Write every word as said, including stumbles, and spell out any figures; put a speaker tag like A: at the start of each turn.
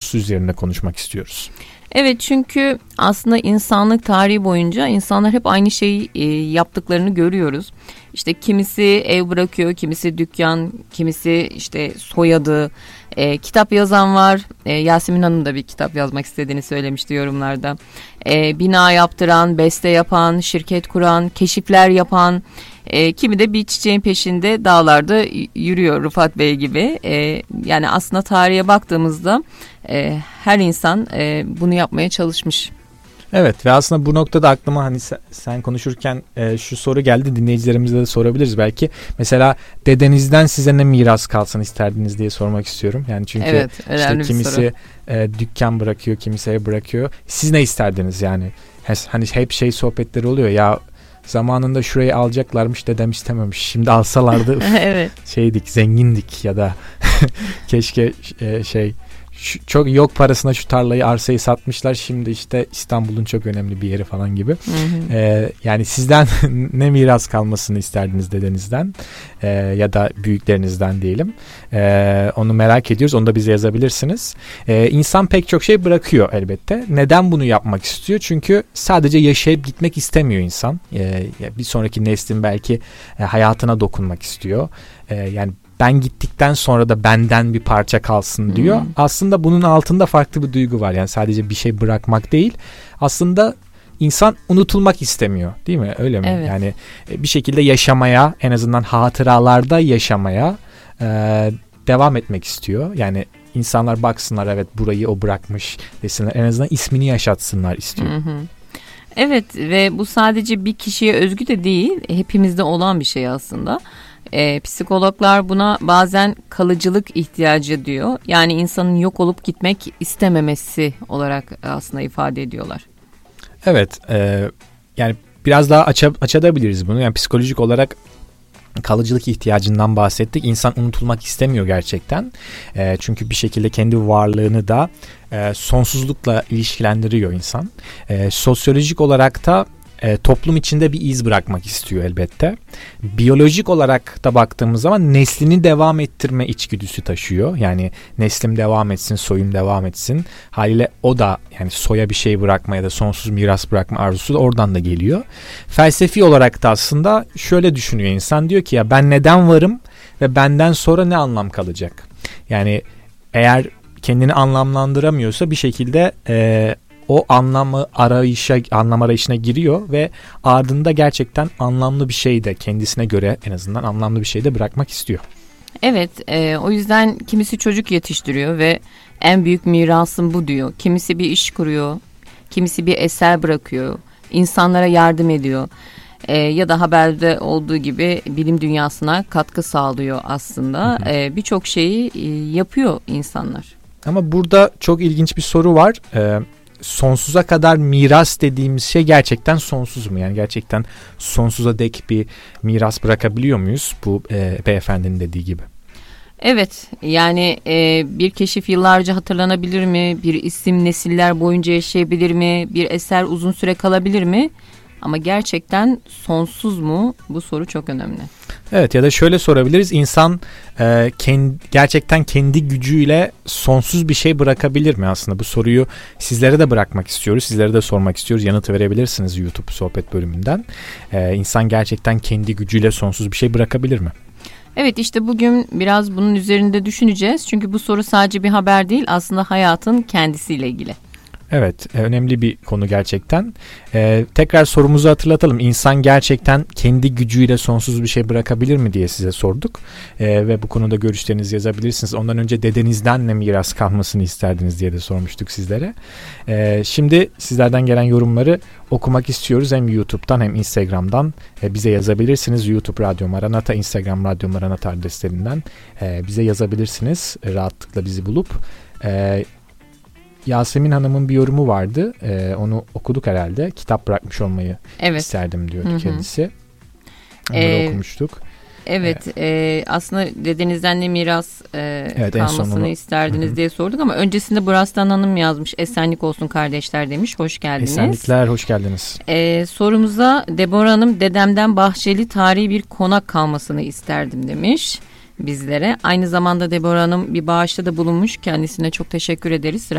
A: konusu üzerine konuşmak istiyoruz.
B: Evet, çünkü aslında insanlık tarihi boyunca insanlar hep aynı şeyi e, yaptıklarını görüyoruz. İşte kimisi ev bırakıyor, kimisi dükkan, kimisi işte soyadı, e, kitap yazan var. E, Yasemin Hanım da bir kitap yazmak istediğini söylemişti yorumlarda. E, bina yaptıran, beste yapan, şirket kuran, keşifler yapan, e, kimi de bir çiçeğin peşinde dağlarda yürüyor Rıfat Bey gibi. E, yani aslında tarihe baktığımızda e, her insan e, bunu yapmaya çalışmış.
A: Evet ve aslında bu noktada aklıma hani sen, sen konuşurken e, şu soru geldi, dinleyicilerimize de sorabiliriz belki. Mesela dedenizden size ne miras kalsın isterdiniz diye sormak istiyorum. Yani çünkü
B: evet,
A: işte kimisi e, dükkan bırakıyor, kimisi ev bırakıyor. Siz ne isterdiniz yani? Hani hep şey sohbetleri oluyor ya, zamanında şurayı alacaklarmış, dedem istememiş. Şimdi alsalardı
B: evet.
A: şeydik, zengindik ya da keşke e, şey Şu, çok yok parasına şu tarlayı, arsayı satmışlar. Şimdi işte İstanbul'un çok önemli bir yeri falan gibi. Hı hı. Ee, yani sizden ne miras kalmasını isterdiniz dedenizden ee, ya da büyüklerinizden diyelim. Ee, onu merak ediyoruz. Onu da bize yazabilirsiniz. Ee, insan pek çok şey bırakıyor elbette. Neden bunu yapmak istiyor? Çünkü sadece yaşayıp gitmek istemiyor insan. Ee, bir sonraki neslin belki e, hayatına dokunmak istiyor. Ee, yani ben gittikten sonra da benden bir parça kalsın diyor. Hmm. Aslında bunun altında farklı bir duygu var. Yani sadece bir şey bırakmak değil. Aslında insan unutulmak istemiyor, değil mi? Öyle mi?
B: Evet.
A: Yani bir şekilde yaşamaya, en azından hatıralarda yaşamaya e, devam etmek istiyor. Yani insanlar baksınlar, evet burayı o bırakmış desinler. En azından ismini yaşatsınlar istiyor. Hı hı.
B: Evet ve bu sadece bir kişiye özgü de değil. Hepimizde olan bir şey aslında. E, psikologlar buna bazen kalıcılık ihtiyacı diyor. Yani insanın yok olup gitmek istememesi olarak aslında ifade ediyorlar.
A: Evet, e, yani biraz daha aç, açabiliriz bunu. Yani psikolojik olarak kalıcılık ihtiyacından bahsettik. İnsan unutulmak istemiyor gerçekten. E, çünkü bir şekilde kendi varlığını da e, sonsuzlukla ilişkilendiriyor insan. E, sosyolojik olarak da E, toplum içinde bir iz bırakmak istiyor elbette. Biyolojik olarak da baktığımız zaman neslini devam ettirme içgüdüsü taşıyor. Yani neslim devam etsin, soyum devam etsin. Haliyle o da yani soya bir şey bırakma ya da sonsuz miras bırakma arzusu da oradan da geliyor. Felsefi olarak da aslında şöyle düşünüyor insan. Diyor ki ya ben neden varım ve benden sonra ne anlam kalacak? Yani eğer kendini anlamlandıramıyorsa bir şekilde e, o anlamı arayışa, anlam arayışına giriyor ve ardında gerçekten anlamlı bir şey de kendisine göre en azından anlamlı bir şey de bırakmak istiyor.
B: Evet, e, o yüzden kimisi çocuk yetiştiriyor ve en büyük mirasım bu diyor. Kimisi bir iş kuruyor, kimisi bir eser bırakıyor, insanlara yardım ediyor. E, ya da haberde olduğu gibi bilim dünyasına katkı sağlıyor aslında. E, birçok şeyi e, yapıyor insanlar.
A: Ama burada çok ilginç bir soru var. E, sonsuza kadar miras dediğimiz şey gerçekten sonsuz mu? Yani gerçekten sonsuza dek bir miras bırakabiliyor muyuz? Bu e, beyefendinin dediği gibi.
B: Evet, yani e, bir keşif yıllarca hatırlanabilir mi? Bir isim nesiller boyunca yaşayabilir mi? Bir eser uzun süre kalabilir mi? Ama gerçekten sonsuz mu? Bu soru çok önemli.
A: Evet, ya da şöyle sorabiliriz. İnsan e, kendi, gerçekten kendi gücüyle sonsuz bir şey bırakabilir mi aslında? Bu soruyu sizlere de bırakmak istiyoruz. Sizlere de sormak istiyoruz. Yanıtı verebilirsiniz YouTube sohbet bölümünden. E, insan gerçekten kendi gücüyle sonsuz bir şey bırakabilir mi?
B: Evet, işte bugün biraz bunun üzerinde düşüneceğiz. Çünkü bu soru sadece bir haber değil, aslında hayatın kendisiyle ilgili.
A: Evet, önemli bir konu gerçekten. Ee, tekrar sorumuzu hatırlatalım. İnsan gerçekten kendi gücüyle sonsuz bir şey bırakabilir mi diye size sorduk. Ee, ve bu konuda görüşlerinizi yazabilirsiniz. Ondan önce dedenizden ne miras kalmasını isterdiniz diye de sormuştuk sizlere. Ee, şimdi sizlerden gelen yorumları okumak istiyoruz. Hem YouTube'dan hem Instagram'dan e, bize yazabilirsiniz. YouTube Radyo Maranata, Instagram Radyo Maranata adreslerinden e, bize yazabilirsiniz. E, rahatlıkla bizi bulup. E, Yasemin Hanım'ın bir yorumu vardı. Ee, onu okuduk herhalde. Kitap bırakmış olmayı evet. isterdim diyordu Hı-hı. kendisi. Onları ee, okumuştuk.
B: Evet. Ee, e, aslında dedenizden ne miras e, evet, kalmasını isterdiniz Hı-hı. diye sorduk ama öncesinde Burastan Hanım yazmış. Esenlik olsun kardeşler demiş. Hoş geldiniz.
A: Esenlikler, hoş geldiniz.
B: Ee, sorumuza Debora Hanım dedemden bahçeli tarihi bir konak kalmasını isterdim demiş bizlere. Aynı zamanda Debora Hanım bir bağışta da bulunmuş. Kendisine çok teşekkür ederiz.